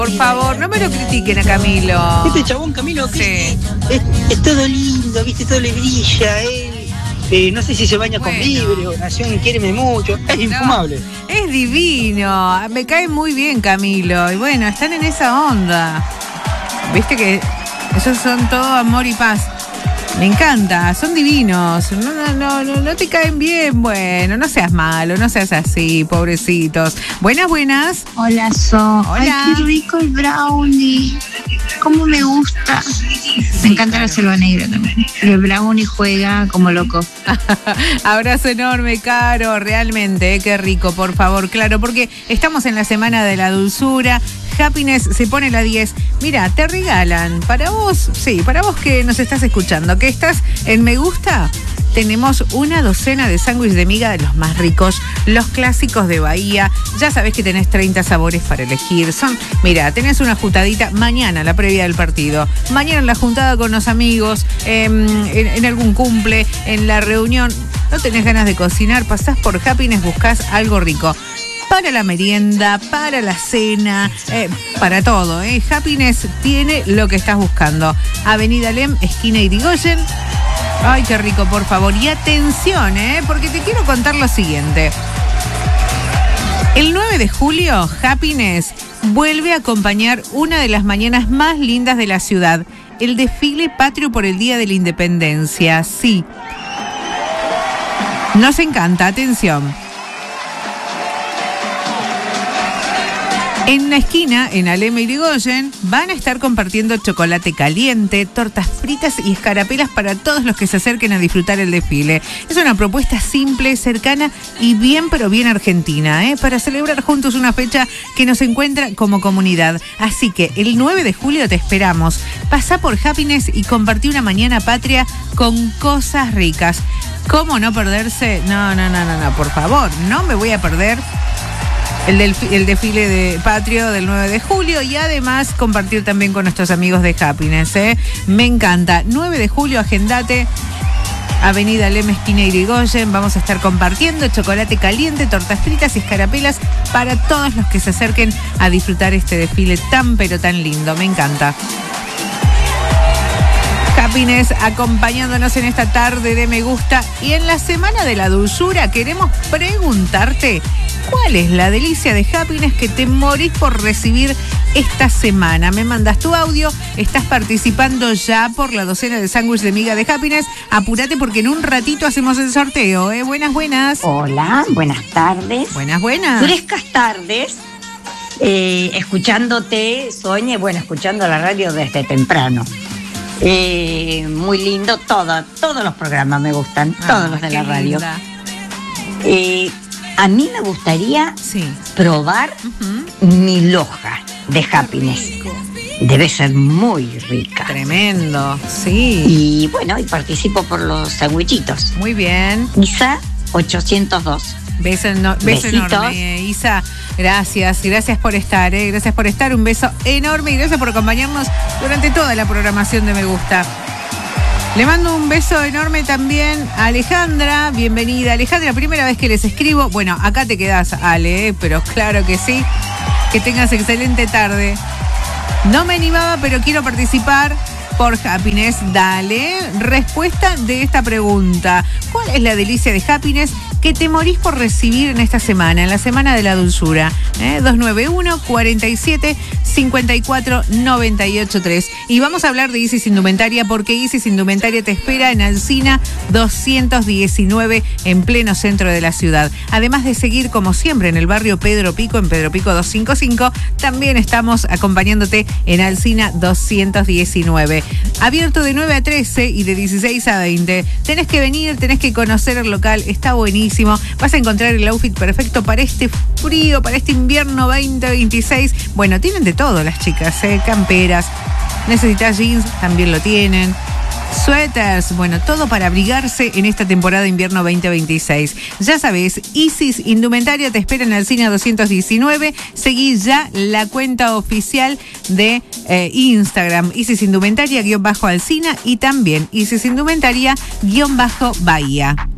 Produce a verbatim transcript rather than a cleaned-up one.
Por favor, no me lo critiquen a Camilo. Este chabón, Camilo, Sí. es, es, es todo lindo, viste, todo le brilla, él. Eh, no sé si se baña Bueno. con vidrio, nació en Quiéreme Mucho, es No, infumable. es divino, me cae muy bien Camilo. Y bueno, están en esa onda. Viste que esos son todo amor y paz. Me encanta, son divinos. No, no, no, no, no te caen bien. Bueno, no seas malo, no seas así, pobrecitos. Buenas, buenas. Hola, So. Hola. Ay, qué rico el brownie. Cómo me gusta. Me encanta la selva negra también. Pero el brownie juega como loco. Abrazo enorme, Caro, realmente, eh, qué rico, por favor, claro, porque estamos en la semana de la dulzura. Happiness se pone la diez. Mira, te regalan, para vos, sí, para vos que nos estás escuchando, que estás en Me Gusta, tenemos una docena de sándwiches de miga de los más ricos, los clásicos de Bahía. Ya sabés que tenés treinta sabores para elegir. Son, mira, tenés una juntadita mañana, la previa del partido. Mañana la juntada con los amigos, eh, en, en algún cumple, en la reunión. No tenés ganas de cocinar, pasás por Happiness, buscás algo rico. Para la merienda, para la cena, eh, para todo. ¿eh? Happiness tiene lo que estás buscando. Avenida Lem, esquina Irigoyen. Ay, qué rico, por favor. Y atención, ¿eh? porque te quiero contar lo siguiente. El nueve de julio, Happiness vuelve a acompañar una de las mañanas más lindas de la ciudad. El desfile patrio por el Día de la Independencia. Sí. Nos encanta, atención. En la esquina, en Alem e Irigoyen, van a estar compartiendo chocolate caliente, tortas fritas y escarapelas para todos los que se acerquen a disfrutar el desfile. Es una propuesta simple, cercana y bien, pero bien argentina, ¿eh? para celebrar juntos una fecha que nos encuentra como comunidad. Así que el nueve de julio te esperamos. Pasá por Happiness y compartí una mañana patria con cosas ricas. ¿Cómo no perderse? No, no, no, no, no, por favor, no me voy a perder El, del, el desfile de patrio del nueve de julio y además compartir también con nuestros amigos de Happiness. ¿eh? Me encanta. nueve de julio, agendate. Avenida Lem, esquina Irigoyen. Vamos a estar compartiendo chocolate caliente, tortas fritas y escarapelas para todos los que se acerquen a disfrutar este desfile tan pero tan lindo. Me encanta. Happiness acompañándonos en esta tarde de Me Gusta. Y en la semana de la dulzura queremos preguntarte ¿cuál es la delicia de Happiness que te morís por recibir esta semana? Me mandas tu audio, estás participando ya por la docena de sándwiches de miga de Happiness. Apúrate porque en un ratito hacemos el sorteo. ¿eh? Buenas, buenas. Hola, buenas tardes. Buenas, buenas. Frescas tardes. Eh, escuchándote, Soñé, bueno, escuchando la radio desde temprano. Eh, muy lindo, todo, todos los programas me gustan, Ah, todos los de la radio. linda. Eh, a mí me gustaría Sí. probar Uh-huh. mi loja de Happiness. Debe ser muy rica. Tremendo, sí. Y bueno, y participo por los sandwichitos. Muy bien. Isa ochocientos dos. Beso, eno- beso Besitos. enorme, eh, Isa. Gracias, gracias por estar, eh, gracias por estar. Un beso enorme y gracias por acompañarnos durante toda la programación de Me Gusta. Le mando un beso enorme también a Alejandra. Bienvenida, Alejandra. Primera vez que les escribo. Bueno, acá te quedás, Ale, eh, pero claro que sí. Que tengas excelente tarde. No me animaba, pero quiero participar por Happiness. Dale, respuesta de esta pregunta. ¿Cuál es la delicia de Happiness que te morís por recibir en esta semana, en la semana de la dulzura? ¿Eh? dos nueve uno, cuatro siete, cinco cuatro, nueve ocho tres. Y vamos a hablar de Isis Indumentaria porque Isis Indumentaria te espera en Alsina doscientos diecinueve en pleno centro de la ciudad. Además de seguir como siempre en el barrio Pedro Pico, en Pedro Pico doscientos cincuenta y cinco, también estamos acompañándote en Alsina doscientos diecinueve. Abierto de nueve a trece y de dieciséis a veinte. Tenés que venir, tenés que conocer el local, está buenísimo. Vas a encontrar el outfit perfecto para este frío, para este invierno veinte veintiséis. Bueno, tienen de todo las chicas, ¿eh? Camperas. Necesitas jeans, también lo tienen. Suéteres, bueno, todo para abrigarse en esta temporada de invierno veinte veintiséis. Ya sabes, Isis Indumentaria te espera en Alsina doscientos diecinueve. Seguí ya la cuenta oficial de eh, Instagram, Isis Indumentaria guión bajo Alsina, y también Isis Indumentaria guión bajo Bahía.